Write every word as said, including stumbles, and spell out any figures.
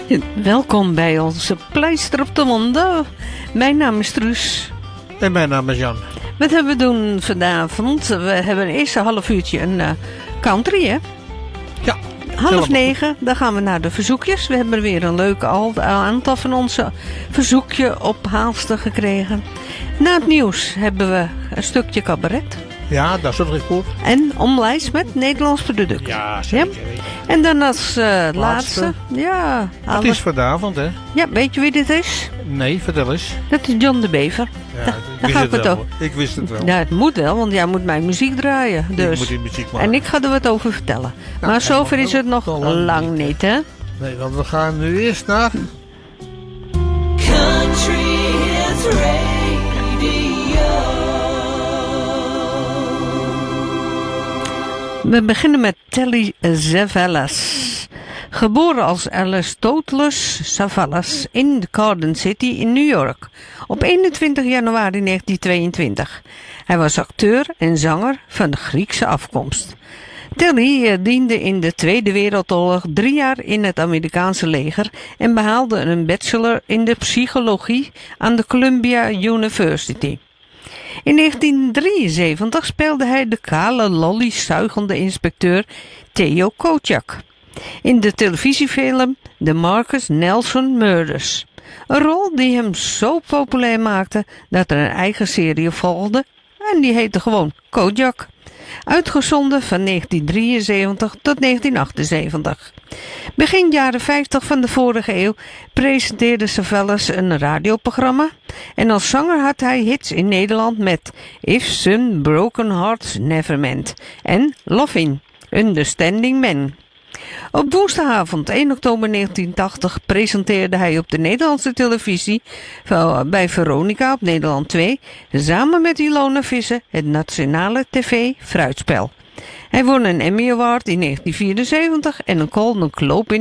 Welkom bij onze Pleister op de Wonden. Mijn naam is Truus. En mijn naam is Jan. Wat hebben we doen vanavond? We hebben een eerste half uurtje een uh, country, hè? Ja. Half negen, dan gaan we naar de verzoekjes. We hebben weer een leuk aantal van onze verzoekje op haalste gekregen. Na het nieuws hebben we een stukje cabaret. Ja, dat is ook goed. En omlijst met Nederlands product. Ja, zeker. Ja? En dan als uh, laatste. laatste. Ja. Het is vanavond, hè? Ja, weet je wie dit is? Nee, vertel eens. Dat is John de Bever. Ja, da, ik, wist het het wel, ik wist het wel. Ja, het moet wel, want jij moet mijn muziek draaien. Dus. Ik moet die muziek maken. En ik ga er wat over vertellen. Nou, maar zover is het nog lang, lang niet, niet, hè? Nee, want we gaan nu eerst naar... Country Hits Radio. We beginnen met Telly Savalas. Geboren als Aristoteles Savalas in Garden City in New York op eenentwintig januari negentien tweeëntwintig. Hij was acteur en zanger van Griekse afkomst. Telly diende in de Tweede Wereldoorlog drie jaar in het Amerikaanse leger en behaalde een bachelor in de psychologie aan de Columbia University. In negentien drieënzeventig speelde hij de kale lolly-zuigende inspecteur Theo Kojak in de televisiefilm The Marcus Nelson Murders. Een rol die hem zo populair maakte dat er een eigen serie volgde en die heette gewoon Kojak. Uitgezonden van negentien drieënzeventig tot negentien achtenzeventig. Begin jaren vijftig van de vorige eeuw presenteerde Savalas een radioprogramma en als zanger had hij hits in Nederland met If Some Broken Hearts Never Mend en Lovin', Understanding Men. Op woensdagavond één oktober negentien tachtig presenteerde hij op de Nederlandse televisie bij Veronica op Nederland twee samen met Ilona Visser het nationale tv-fruitspel. Hij won een Emmy Award in negentien vierenzeventig en een Golden Globe in